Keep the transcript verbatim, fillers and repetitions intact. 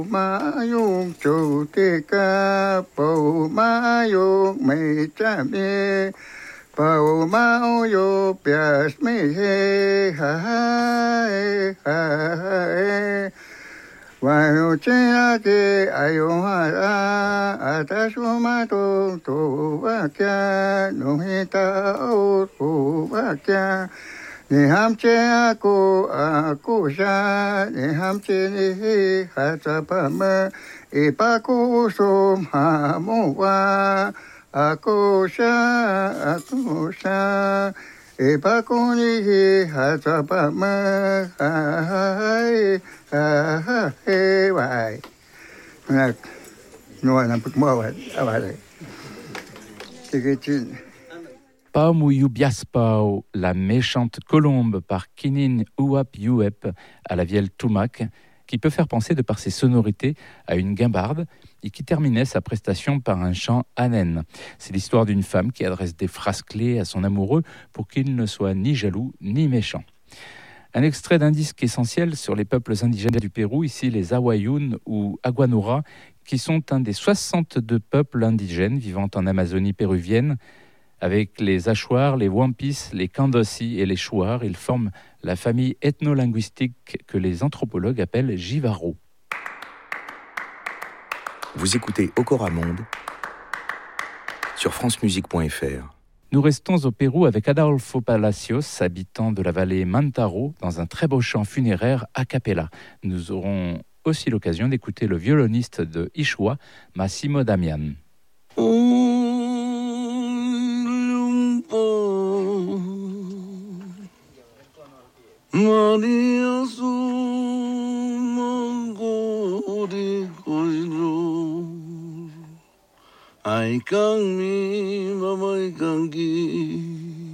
Mayung chủ tê ca bầu mayung mê cha mê bầu mau yo pias mê he ha ha ha Wayo chea te ayo hara atasuma to to vakya no hita o to vakya ni ham chea ko akusha ni ham che ni hatsapama ipaku som hamowa akusha akusha Epakuni hatsapama hai ha he vai nè nói làm bực mơ vậy à vậy đấy cái cái chuyện Pao Muyu Biaspao, la méchante colombe par Kinin Uap Yuep à la vielle Tumac, qui peut faire penser de par ses sonorités à une guimbarde et qui terminait sa prestation par un chant anen. C'est l'histoire d'une femme qui adresse des phrases clés à son amoureux pour qu'il ne soit ni jaloux ni méchant. Un extrait d'un disque essentiel sur les peuples indigènes du Pérou, ici les Awayun ou Aguanura, qui sont un des soixante-deux peuples indigènes vivant en Amazonie péruvienne. Avec les Achuar, les Wampis, les Kandosi et les Shuar, ils forment la famille ethno-linguistique que les anthropologues appellent Jivaro. Vous écoutez Okora Monde sur france musique point f r. Nous restons au Pérou avec Adolfo Palacios, habitant de la vallée Mantaro, dans un très beau chant funéraire a cappella. Nous aurons aussi l'occasion d'écouter le violoniste de Ishua, Massimo Damian. Maria sumangori koiro ai kang mi mamai kangi